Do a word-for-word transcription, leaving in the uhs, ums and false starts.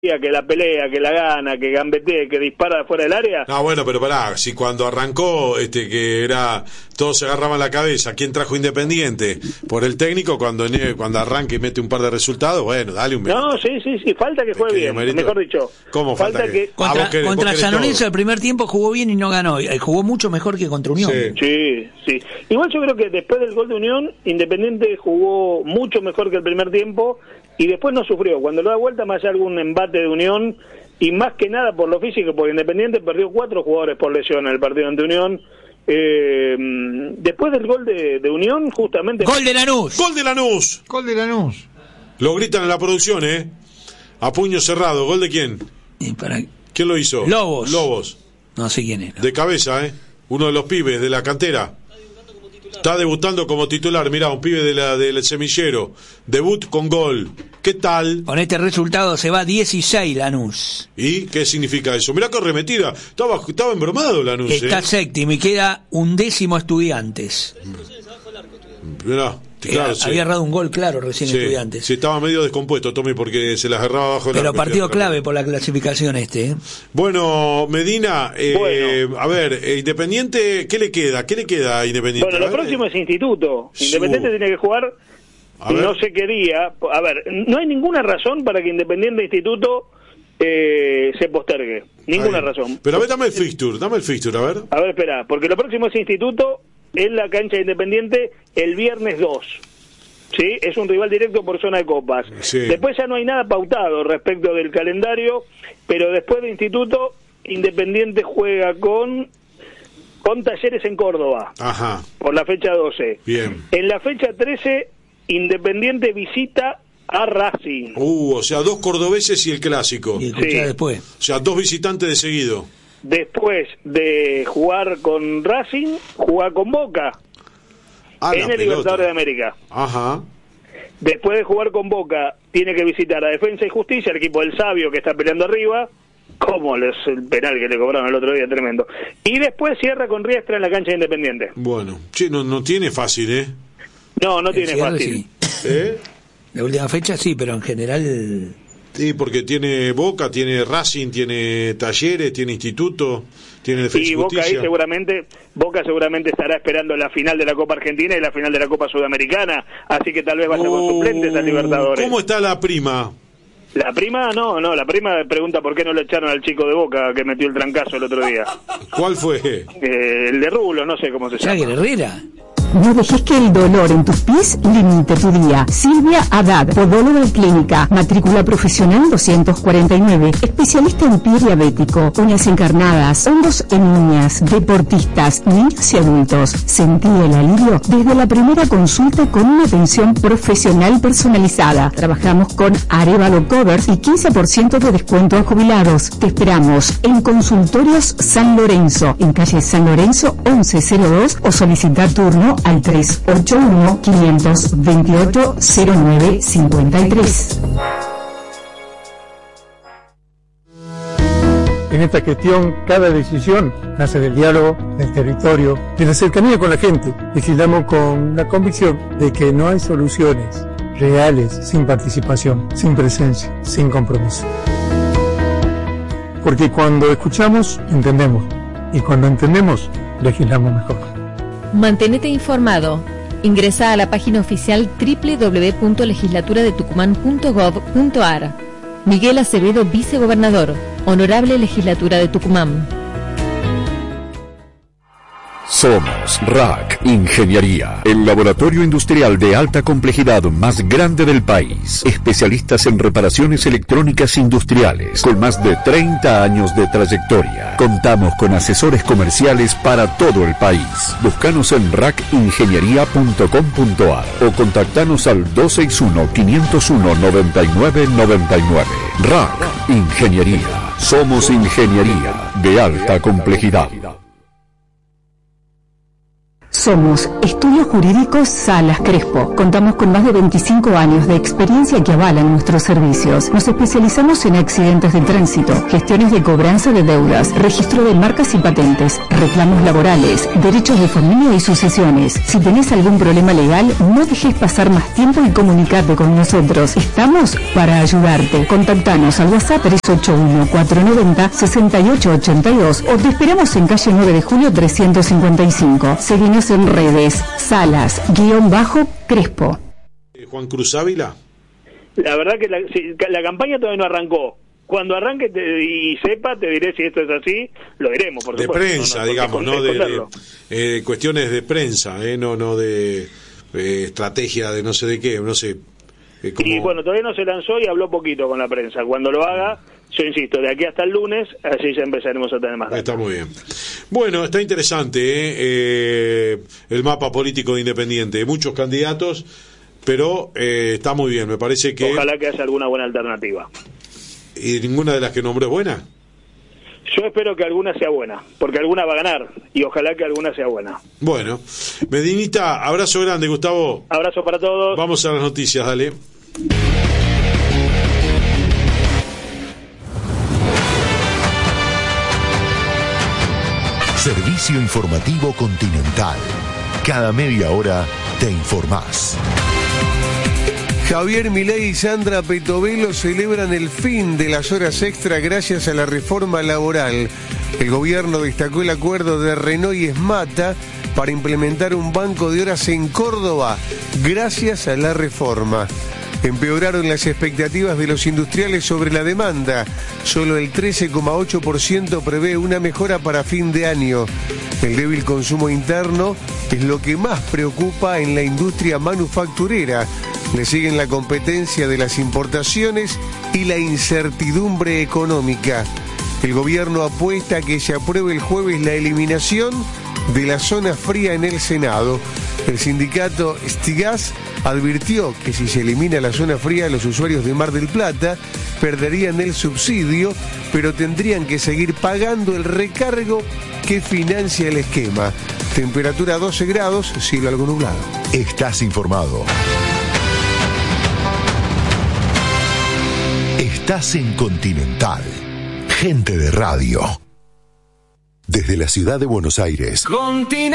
que la pelea, que la gana, que gambetea, que dispara fuera del área. No, bueno, pero pará, si cuando arrancó, este, que era, todos se agarraban la cabeza, ¿quién trajo Independiente? Por el técnico, cuando cuando arranca y mete un par de resultados, bueno, dale un No, sí, sí, sí, falta que juegue bien, mérito. Mejor dicho. ¿Cómo falta, falta que? que... Contra, ah, contra San Lorenzo el primer tiempo jugó bien y no ganó, jugó mucho mejor que contra Unión. Sí. sí, sí. Igual yo creo que después del gol de Unión, Independiente jugó mucho mejor que el primer tiempo, y después no sufrió. Cuando lo da vuelta, más allá de algún embate de Unión, y más que nada por lo físico, porque Independiente perdió cuatro jugadores por lesión en el partido ante Unión. Eh, después del gol de, de Unión, justamente... ¡Gol de Lanús! ¡Gol de Lanús! ¡Gol de Lanús! Lo gritan en la producción, ¿eh? A puño cerrado. ¿Gol de quién? ¿Y para... ¿Quién lo hizo? Lobos. Lobos. No sé quién es. No. De cabeza, ¿eh? Uno de los pibes de la cantera. Está debutando como titular, mirá, un pibe de la, del semillero. Debut con gol. ¿Qué tal? Con este resultado se va dieciséis Lanús. ¿Y qué significa eso? Mirá que arremetida. Estaba, estaba embromado Lanús. Está ¿eh? séptimo y queda undécimo Estudiantes. Mirá. Claro, sí. Había errado un gol claro recién sí, Estudiantes. Sí, estaba medio descompuesto, Tommy, porque se las agarraba abajo de la... Pero partido clave por la clasificación este. ¿eh? Bueno, Medina, eh, bueno. a ver, eh, Independiente, ¿qué le queda? ¿Qué le queda a Independiente? Bueno, lo próximo es Instituto. Independiente uh. tiene que jugar, no sé qué día. A ver, no hay ninguna razón para que Independiente e Instituto eh, se postergue. Ninguna Ahí. razón. Pero a ver, dame el fixture, dame el fixture, a ver. A ver, espera, porque lo próximo es Instituto en la cancha de Independiente el viernes dos. ¿Sí? Es un rival directo por zona de copas. Sí. Después ya no hay nada pautado respecto del calendario, pero después de Instituto, Independiente juega con con Talleres en Córdoba. Ajá. Por la fecha doce. Bien. En la fecha trece, Independiente visita a Racing. Uh, o sea, dos cordobeses y el clásico. Y sí. después. O sea, dos visitantes de seguido. Después de jugar con Racing, juega con Boca ah, en el Libertadores de América. Ajá. Después de jugar con Boca, tiene que visitar a Defensa y Justicia, el equipo del Sabio que está peleando arriba, como el penal que le cobraron el otro día, tremendo. Y después cierra con Riestra en la cancha de Independiente. Bueno, che, no, no tiene fácil, ¿eh? No, no tiene fácil. Sí. ¿Eh? La última fecha sí, pero en general... Sí, porque tiene Boca, tiene Racing, tiene Talleres, tiene Instituto, tiene Defensa y Boca Justicia. ahí seguramente, Boca seguramente estará esperando la final de la Copa Argentina y la final de la Copa Sudamericana, así que tal vez vaya oh, con suplentes a Libertadores. ¿Cómo está la prima? La prima, no, no, la prima pregunta por qué no le echaron al chico de Boca que metió el trancazo el otro día. ¿Cuál fue? Eh, el de Rulo, no sé cómo se llama. ¿Jagger Herrera? No dejes que el dolor en tus pies limite tu día. Silvia Haddad, podóloga clínica, matrícula profesional doscientos cuarenta y nueve, especialista en pie diabético, uñas encarnadas, hongos en uñas, deportistas, niños y adultos. Sentí el alivio desde la primera consulta con una atención profesional personalizada. Trabajamos con Arevalo Covers y quince por ciento de descuento a jubilados. Te esperamos en Consultorios San Lorenzo, en calle San Lorenzo once cero dos, o solicita turno al tres ocho uno, cinco dos ocho, cero nueve cinco tres. En esta gestión, cada decisión nace del diálogo, del territorio, de la cercanía con la gente. Legislamos con la convicción de que no hay soluciones reales sin participación, sin presencia, sin compromiso. Porque cuando escuchamos, entendemos. Y cuando entendemos, legislamos mejor. Mantenete informado. Ingresa a la página oficial doble u doble u doble u punto legislatura de tucumán punto gov punto ar. Miguel Acevedo, vicegobernador. Honorable Legislatura de Tucumán. Somos R A C Ingeniería, el laboratorio industrial de alta complejidad más grande del país. Especialistas en reparaciones electrónicas industriales, con más de treinta años de trayectoria. Contamos con asesores comerciales para todo el país. Búscanos en rac ingeniería punto com punto ar o contactanos al dos seis uno, cinco cero uno, nueve nueve nueve nueve. R A C Ingeniería. Somos ingeniería de alta complejidad. Somos Estudios Jurídicos Salas Crespo. Contamos con más de veinticinco años de experiencia que avalan nuestros servicios. Nos especializamos en accidentes de tránsito, gestiones de cobranza de deudas, registro de marcas y patentes, reclamos laborales, derechos de familia y sucesiones. Si tenés algún problema legal, no dejes pasar más tiempo y comunicate con nosotros. Estamos para ayudarte. Contactanos al WhatsApp tres ocho uno, cuatro nueve cero, seis ocho ocho dos o te esperamos en calle nueve de julio trescientos cincuenta y cinco. Seguinos en redes, Salas, guión bajo, Crespo. Juan Cruz Ávila. La verdad que la, si, la campaña todavía no arrancó. Cuando arranque te, y sepa, te diré si esto es así, lo diremos, por de supuesto. Prensa, no, no, digamos, no de, de eh, cuestiones de prensa, eh, no no de eh, estrategia de no sé de qué, no sé. Eh, como... Y bueno, todavía no se lanzó y habló poquito con la prensa. Cuando lo haga, yo insisto, de aquí hasta el lunes, así ya empezaremos a tener más datos. Está muy bien. Bueno, está interesante eh, eh, el mapa político de Independiente. Muchos candidatos, pero eh, está muy bien. Me parece que... Ojalá que haya alguna buena alternativa. ¿Y ninguna de las que nombré es buena? Yo espero que alguna sea buena, porque alguna va a ganar, y ojalá que alguna sea buena. Bueno, Medinita, abrazo grande, Gustavo. Abrazo para todos. Vamos a las noticias, dale. Servicio informativo Continental. Cada media hora te informás. Javier Milei y Sandra Petovelo celebran el fin de las horas extra gracias a la reforma laboral. El gobierno destacó el acuerdo de Renault y Esmata para implementar un banco de horas en Córdoba gracias a la reforma. Empeoraron las expectativas de los industriales sobre la demanda. Solo el trece coma ocho por ciento prevé una mejora para fin de año. El débil consumo interno es lo que más preocupa en la industria manufacturera. Le siguen la competencia de las importaciones y la incertidumbre económica. El gobierno apuesta a que se apruebe el jueves la eliminación de la zona fría en el Senado. El sindicato Stigas advirtió que si se elimina la zona fría, los usuarios de Mar del Plata perderían el subsidio, pero tendrían que seguir pagando el recargo que financia el esquema. Temperatura doce grados, cielo algo nublado. Estás informado. Estás en Continental. Gente de radio. Desde la ciudad de Buenos Aires. Continental.